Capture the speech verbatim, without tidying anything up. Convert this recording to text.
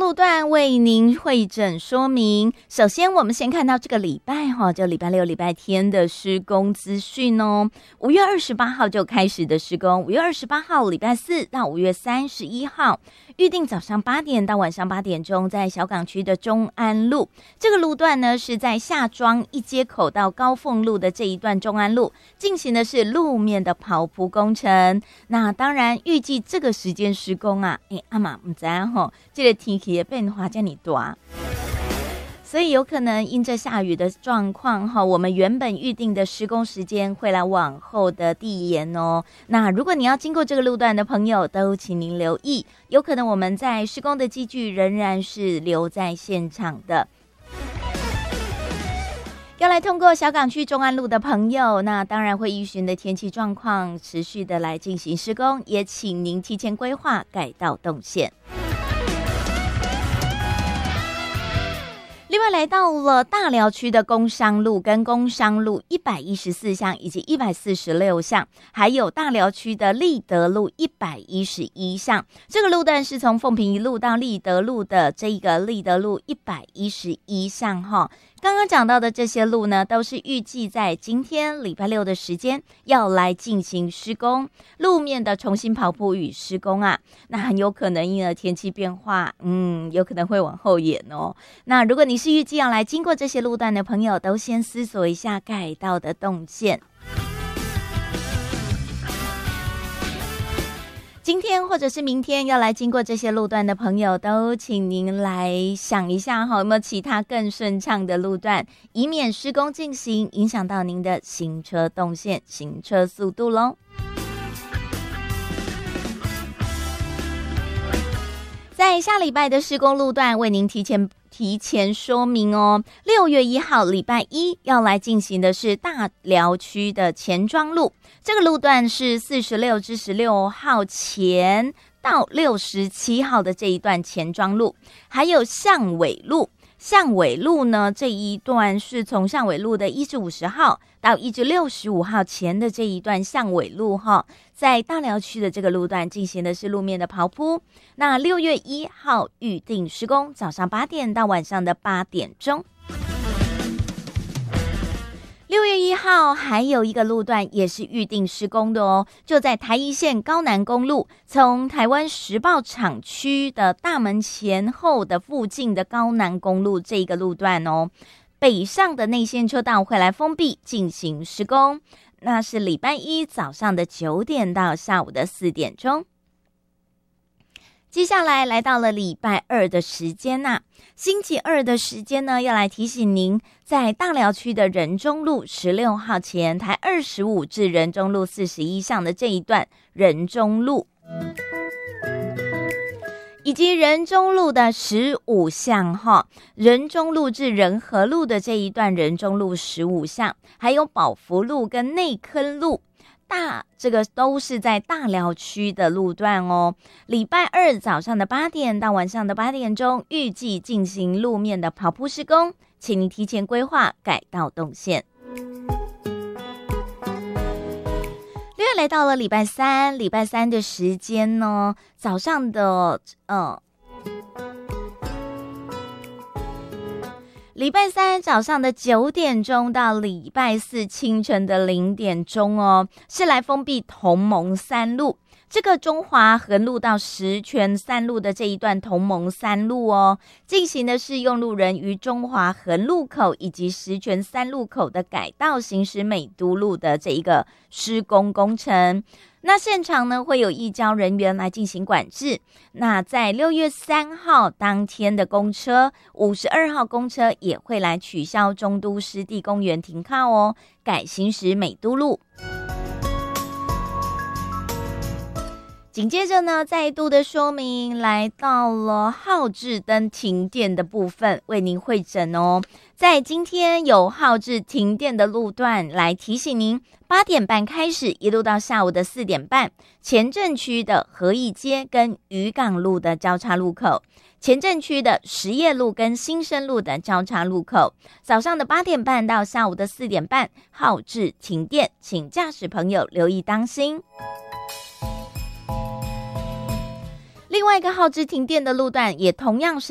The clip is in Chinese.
路段为您会诊说明。首先我们先看到这个礼拜哈，就礼拜六礼拜天的施工资讯哦。五月二十八号就开始的施工，五月二十八号礼拜四到五月三十一号，预定早上八点到晚上八点钟，在小港区的中安路这个路段呢，是在下庄一街口到高凤路的这一段中安路进行的是路面的刨铺工程。那当然预计这个时间施工啊，哎阿妈不知道吼，这个天气的变化这么大，所以有可能因着下雨的状况哈，我们原本预定的施工时间会来往后的递延哦。那如果你要经过这个路段的朋友，都请您留意，有可能我们在施工的机具仍然是留在现场的。要来通过小港区中安路的朋友，那当然会依循的天气状况持续的来进行施工，也请您提前规划改道动线。另外来到了大寮区的工商路跟工商路一百一十四巷以及一百四十六巷，还有大寮区的立德路一百一十一巷，这个路段是从凤屏一路到立德路的这一个立德路一百一十一巷哈。刚刚讲到的这些路呢，都是预计在今天礼拜六的时间要来进行施工，路面的重新刨铺与施工啊，那很有可能因为天气变化，嗯，有可能会往后延哦。那如果你是预计要来经过这些路段的朋友，都先思索一下改道的动线。今天或者是明天要来经过这些路段的朋友，都请您来想一下哈，有没有其他更顺畅的路段，以免施工进行影响到您的行车动线、行车速度咯。在下礼拜的施工路段为您提前提前说明哦。六月一号礼拜一要来进行的是大寮区的前庄路，这个路段是四十六至十六号前到六十七号的这一段前庄路，还有巷尾路。巷尾路呢，这一段是从巷尾路的一至五十号到一至六十五号前的这一段巷尾路哈，在大寮区的这个路段进行的是路面的刨铺。那六月一号预定施工，早上八点到晚上的八点钟。六月一号还有一个路段也是预定施工的哦，就在台一线高南公路，从台湾时报厂区的大门前后的附近的高南公路这一个路段哦，北上的内线车道会来封闭进行施工，那是礼拜一早上的九点到下午的四点钟。接下来来到了礼拜二的时间呐、啊，星期二的时间呢，要来提醒您，在大寮区的仁中路十六号前台二十五至仁中路四十一巷的这一段仁中路，以及仁中路的十五巷哈，仁中路至仁和路的这一段仁中路十五巷，还有宝福路跟内坑路。大这个都是在大寮区的路段哦。礼拜二早上的八点到晚上的八点钟，预计进行路面的刨铺施工，请你提前规划改道动线。另外来到了礼拜三，礼拜三的时间呢，早上的呃。礼拜三早上的九点钟到礼拜四清晨的零点钟哦，是来封闭同盟三路。这个中华横路到十全三路的这一段同盟三路哦，进行的是用路人于中华横路口以及十全三路口的改道行驶美都路的这一个施工工程。那现场呢会有义交人员来进行管制。那在六月三号当天的公车，五十二号公车也会来取消中都湿地公园停靠哦，改行驶美都路。紧接着呢，再度的说明，来到了号志灯停电的部分，为您会诊哦。在今天有号志停电的路段，来提醒您，八点半开始，一路到下午的四点半，前镇区的和义街跟渔港路的交叉路口，前镇区的实业路跟新生路的交叉路口，早上的八点半到下午的四点半，号志停电，请驾驶朋友留意当心。另外一个号志停电的路段，也同样是